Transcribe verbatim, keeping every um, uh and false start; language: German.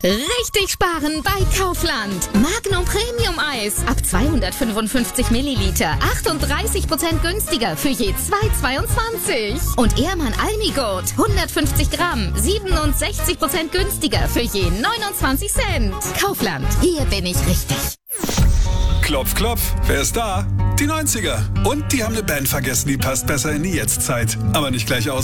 Richtig sparen bei Kaufland. Magnum Premium Eis ab zweihundertfünfundfünfzig Milliliter. achtunddreißig Prozent günstiger für je zwei Euro zweiundzwanzig. Und Ehrmann Almigurt hundertfünfzig Gramm. siebenundsechzig Prozent günstiger für je neunundzwanzig Cent. Kaufland, hier bin ich richtig. Klopf, klopf, wer ist da? Die neunziger. Und die haben eine Band vergessen, die passt besser in die Jetztzeit. Aber nicht gleich aus.